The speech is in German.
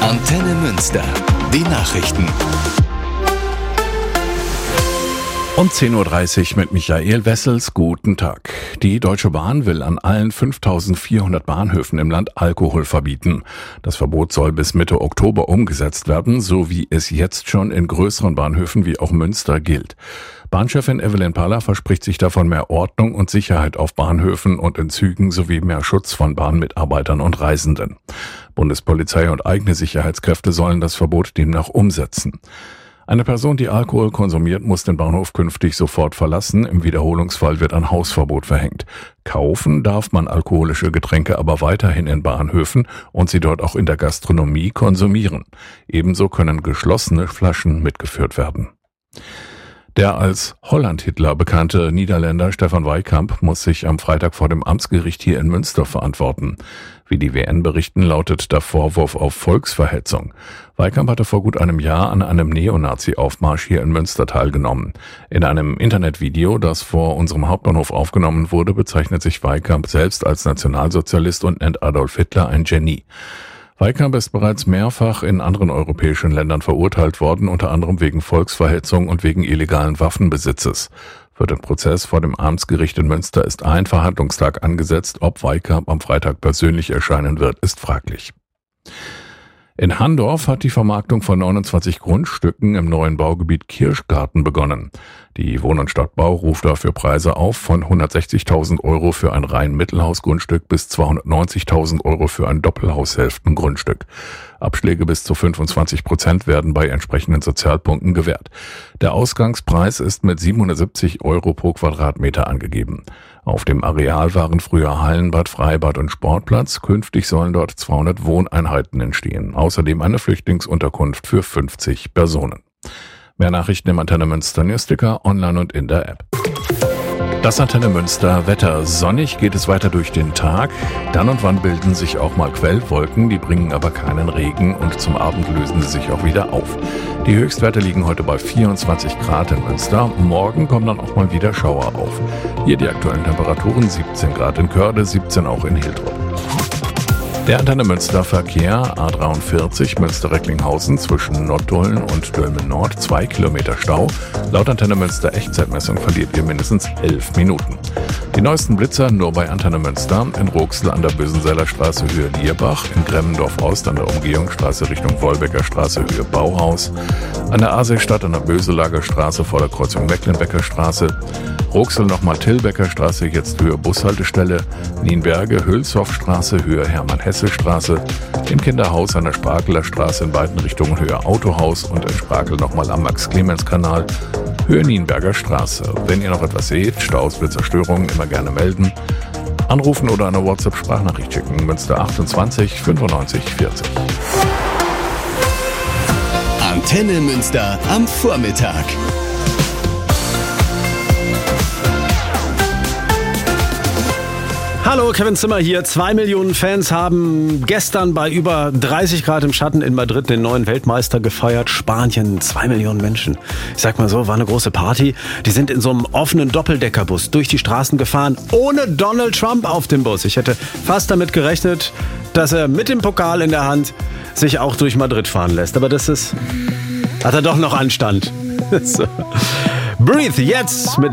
Antenne Münster. Die Nachrichten. Um 10.30 Uhr mit Michael Wessels. Guten Tag. Die Deutsche Bahn will an allen 5.400 Bahnhöfen im Land Alkohol verbieten. Das Verbot soll bis Mitte Oktober umgesetzt werden, so wie es jetzt schon in größeren Bahnhöfen wie auch Münster gilt. Bahnchefin Evelyn Paller verspricht sich davon mehr Ordnung und Sicherheit auf Bahnhöfen und in Zügen sowie mehr Schutz von Bahnmitarbeitern und Reisenden. Bundespolizei und eigene Sicherheitskräfte sollen das Verbot demnach umsetzen. Eine Person, die Alkohol konsumiert, muss den Bahnhof künftig sofort verlassen. Im Wiederholungsfall wird ein Hausverbot verhängt. Kaufen darf man alkoholische Getränke aber weiterhin in Bahnhöfen und sie dort auch in der Gastronomie konsumieren. Ebenso können geschlossene Flaschen mitgeführt werden. Der als Holland-Hitler bekannte Niederländer Stefan Wijkamp muss sich am Freitag vor dem Amtsgericht hier in Münster verantworten. Wie die WN berichten, lautet der Vorwurf auf Volksverhetzung. Wijkamp hatte vor gut einem Jahr an einem Neonazi-Aufmarsch hier in Münster teilgenommen. In einem Internetvideo, das vor unserem Hauptbahnhof aufgenommen wurde, bezeichnet sich Wijkamp selbst als Nationalsozialist und nennt Adolf Hitler ein Genie. Wijkamp ist bereits mehrfach in anderen europäischen Ländern verurteilt worden, unter anderem wegen Volksverhetzung und wegen illegalen Waffenbesitzes. Für den Prozess vor dem Amtsgericht in Münster ist ein Verhandlungstag angesetzt. Ob Wijkamp am Freitag persönlich erscheinen wird, ist fraglich. In Handorf hat die Vermarktung von 29 Grundstücken im neuen Baugebiet Kirschgarten begonnen. Die Wohn- und Stadtbau ruft dafür Preise auf von 160.000 € für ein rein Mittelhausgrundstück bis 290.000 € für ein Doppelhaushälftengrundstück. Abschläge bis zu 25% werden bei entsprechenden Sozialpunkten gewährt. Der Ausgangspreis ist mit 770 € pro Quadratmeter angegeben. Auf dem Areal waren früher Hallenbad, Freibad und Sportplatz. Künftig sollen dort 200 Wohneinheiten entstehen. Außerdem eine Flüchtlingsunterkunft für 50 Personen. Mehr Nachrichten im Antenne Münster Newsticker, online und in der App. Das Antenne Münster Wetter. Sonnig geht es weiter durch den Tag. Dann und wann bilden sich auch mal Quellwolken, die bringen aber keinen Regen und zum Abend lösen sie sich auch wieder auf. Die Höchstwerte liegen heute bei 24 Grad in Münster. Morgen kommen dann auch mal wieder Schauer auf. Hier die aktuellen Temperaturen: 17 Grad in Körde, 17 auch in Hiltrup. Der Antenne Münster Verkehr: A43 Münster-Recklinghausen zwischen Nottuln und Dülmen Nord 2 Kilometer Stau. Laut Antenne Münster Echtzeitmessung verliert ihr mindestens 11 Minuten. Die neuesten Blitzer nur bei Antenne Münster: in Roxel an der Bösenseller Straße Höhe Lierbach, in Gremmendorf Ost an der Umgehungsstraße Richtung Wolbecker Straße Höhe Bauhaus, an der Aasee-Stadt an der Böselager Straße vor der Kreuzung Mecklenbecker Straße, Roxel nochmal Tillbecker Straße, jetzt Höhe Bushaltestelle, Nienberge Hülshoffstraße Höhe Hermann-Hesse-Straße, im Kinderhaus an der Sprakeler Straße in beiden Richtungen Höhe Autohaus und in Sprakel nochmal am Max-Clemens-Kanal Höhe Nienberger Straße. Wenn ihr noch etwas seht, Staus, Blitzer, Störungen, immer gerne melden. Anrufen oder eine WhatsApp-Sprachnachricht schicken. Münster 28 95 40. Antenne Münster am Vormittag. Hallo, Kevin Zimmer hier. 2 Millionen Fans haben gestern bei über 30 Grad im Schatten in Madrid den neuen Weltmeister gefeiert. Spanien, 2 Millionen Menschen. Ich sag mal so, war eine große Party. Die sind in so einem offenen Doppeldeckerbus durch die Straßen gefahren, ohne Donald Trump auf dem Bus. Ich hätte fast damit gerechnet, dass er mit dem Pokal in der Hand sich auch durch Madrid fahren lässt. Aber hat er doch noch Anstand. So. Breathe jetzt mit